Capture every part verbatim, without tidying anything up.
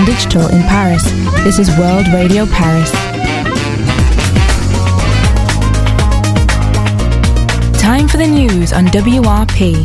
and digital in Paris. This is World Radio Paris. Time for the news on W R P.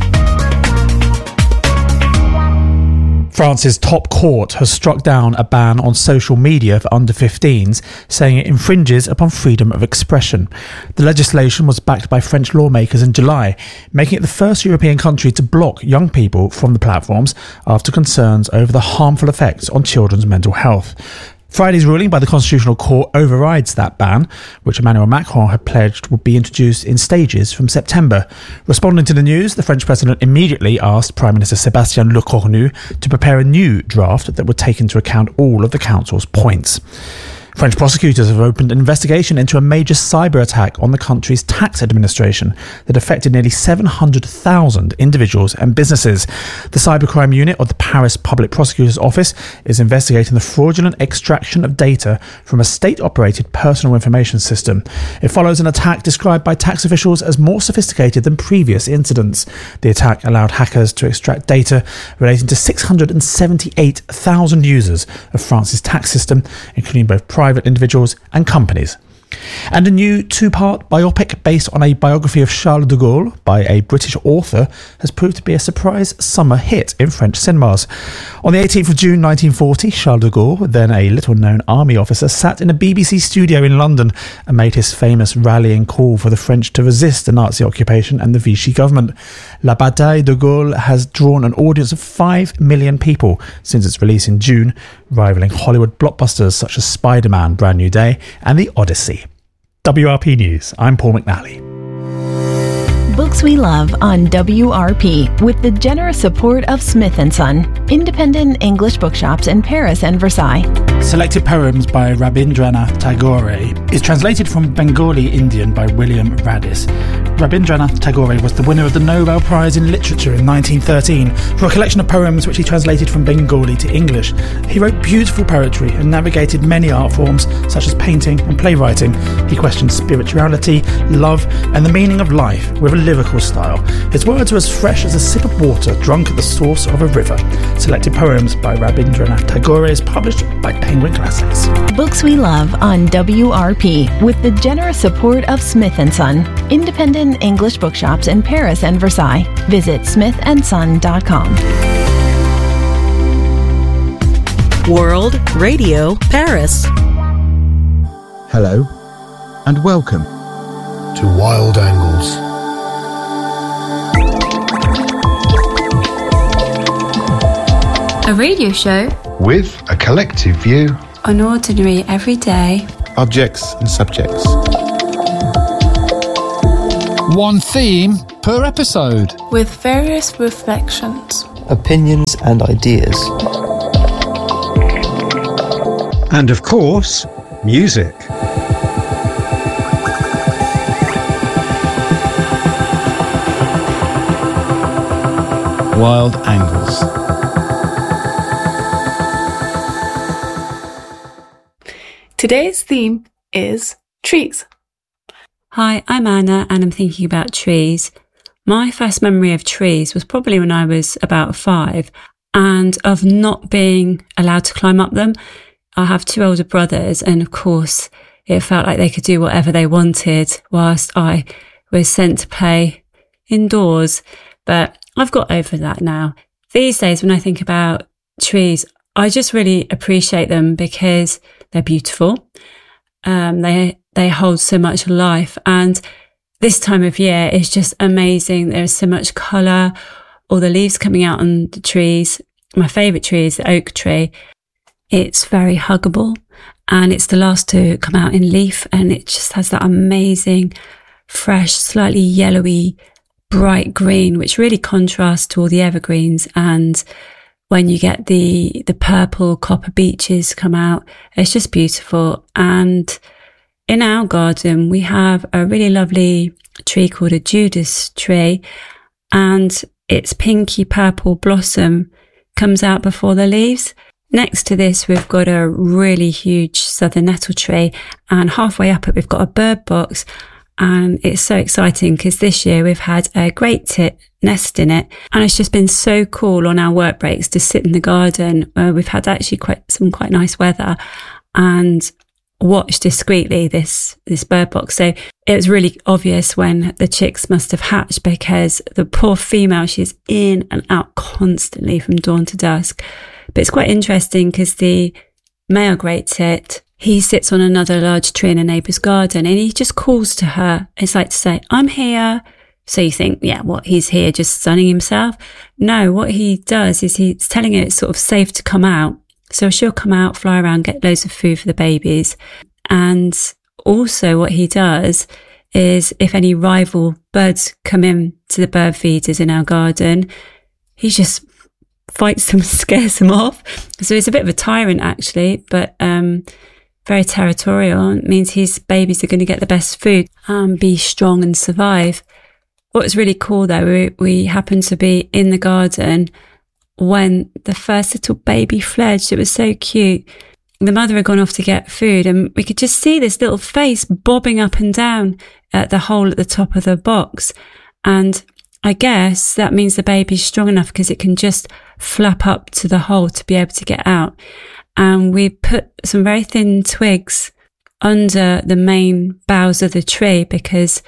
France's top court has struck down a ban on social media for under fifteens, saying it infringes upon freedom of expression. The legislation was backed by French lawmakers in July, making it the first European country to block young people from the platforms after concerns over the harmful effects on children's mental health. Friday's ruling by the Constitutional Court overrides that ban, which Emmanuel Macron had pledged would be introduced in stages from September. Responding to the news, the French president immediately asked Prime Minister Sébastien Lecornu to prepare a new draft that would take into account all of the council's points. French prosecutors have opened an investigation into a major cyber attack on the country's tax administration that affected nearly seven hundred thousand individuals and businesses. The cybercrime unit of the Paris Public Prosecutor's Office is investigating the fraudulent extraction of data from a state-operated personal information system. It follows an attack described by tax officials as more sophisticated than previous incidents. The attack allowed hackers to extract data relating to six hundred seventy-eight thousand users of France's tax system, including both private individuals and companies. And a new two-part biopic based on a biography of Charles de Gaulle by a British author has proved to be a surprise summer hit in French cinemas. On the eighteenth of June nineteen forty, Charles de Gaulle, then a little-known army officer, sat in a B B C studio in London and made his famous rallying call for the French to resist the Nazi occupation and the Vichy government. La Bataille de Gaulle has drawn an audience of five million people since its release in June, rivaling Hollywood blockbusters such as Spider-Man, Brand New Day and The Odyssey. W R P News, I'm Paul McNally. Books we love on W R P with the generous support of Smith and Son, independent English bookshops in Paris and Versailles. Selected Poems by Rabindranath Tagore is translated from Bengali Indian by William Radis. Rabindranath Tagore was the winner of the Nobel Prize in Literature in nineteen thirteen for a collection of poems which he translated from Bengali to English. He wrote beautiful poetry and navigated many art forms such as painting and playwriting. He questioned spirituality, love and the meaning of life with a lyrical style. His words are as fresh as a sip of water drunk at the source of a river. Selected Poems by Rabindranath Tagore is published by Penguin Classics. Books we love on W R P with the generous support of Smith and Son, independent English bookshops in Paris and Versailles. Visit smith and son dot com. World Radio Paris. Hello and welcome to Wild Angles. A radio show with a collective view on ordinary everyday objects and subjects. One theme per episode with various reflections, opinions and ideas. And of course, music. Wild Angles. Today's theme is trees. Hi, I'm Anna and I'm thinking about trees. My first memory of trees was probably when I was about five and of not being allowed to climb up them. I have two older brothers and of course it felt like they could do whatever they wanted whilst I was sent to play indoors. But I've got over that now. These days when I think about trees, I just really appreciate them because they're beautiful. Um, they they hold so much life, and this time of year is just amazing. There's so much colour, all the leaves coming out on the trees. My favourite tree is the oak tree. It's very huggable, and it's the last to come out in leaf, and it just has that amazing, fresh, slightly yellowy, bright green, which really contrasts to all the evergreens. And when you get the, the purple copper beeches come out, it's just beautiful. And in our garden, we have a really lovely tree called a Judas tree, and its pinky purple blossom comes out before the leaves. Next to this, we've got a really huge southern nettle tree, and halfway up it, we've got a bird box. And it's so exciting because this year we've had a great tit nest in it. And it's just been so cool on our work breaks to sit in the garden where we've had actually quite some quite nice weather and watch discreetly this, this bird box. So it was really obvious when the chicks must have hatched because the poor female, she's in and out constantly from dawn to dusk. But it's quite interesting because the male great tit, he sits on another large tree in a neighbour's garden and he just calls to her. It's like to say, I'm here. So you think, yeah, what, he's here just sunning himself? No, what he does is he's telling her it's sort of safe to come out. So she'll come out, fly around, get loads of food for the babies. And also what he does is if any rival birds come in to the bird feeders in our garden, he just fights them, scares them off. So he's a bit of a tyrant actually, but um very territorial. It means his babies are going to get the best food and be strong and survive. What was really cool though, we, we happened to be in the garden when the first little baby fledged. It was so cute. The mother had gone off to get food and we could just see this little face bobbing up and down at the hole at the top of the box. And I guess that means the baby's strong enough because it can just flap up to the hole to be able to get out. And we put some very thin twigs under the main boughs of the tree because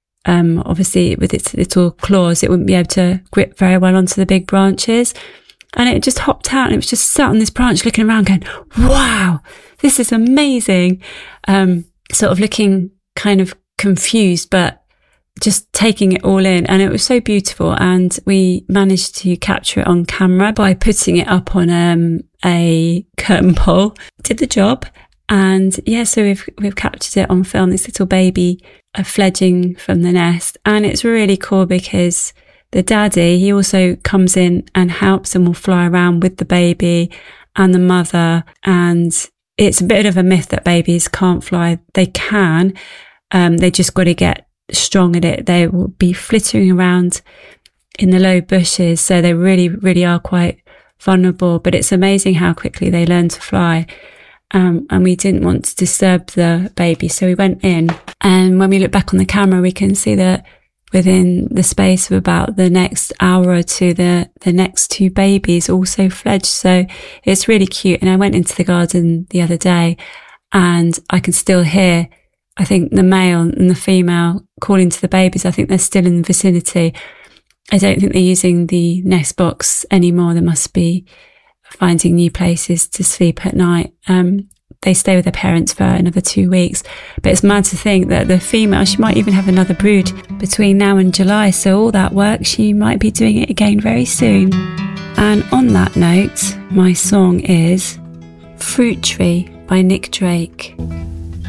um, obviously with its little claws, it wouldn't be able to grip very well onto the big branches. And it just hopped out and it was just sat on this branch looking around going, wow, this is amazing. Um, sort of looking kind of confused, but just taking it all in. And it was so beautiful. And we managed to capture it on camera by putting it up on um, a curtain pole. Did the job. And yeah, so we've, we've captured it on film, this little baby uh, fledging from the nest. And it's really cool because the daddy, he also comes in and helps and will fly around with the baby and the mother. And it's a bit of a myth that babies can't fly. They can. Um, they just got to get strong at it. They will be flittering around in the low bushes. So they really, really are quite vulnerable, but it's amazing how quickly they learn to fly. Um, and we didn't want to disturb the baby. So we went in, and when we look back on the camera, we can see that within the space of about the next hour or two, the, the next two babies also fledged. So it's really cute. And I went into the garden the other day and I can still hear, I think, the male and the female calling to the babies. I think they're still in the vicinity. I don't think they're using the nest box anymore. They must be finding new places to sleep at night. Um, they stay with their parents for another two weeks. But it's mad to think that the female, she might even have another brood between now and July. So all that work, she might be doing it again very soon. And on that note, my song is Fruit Tree by Nick Drake.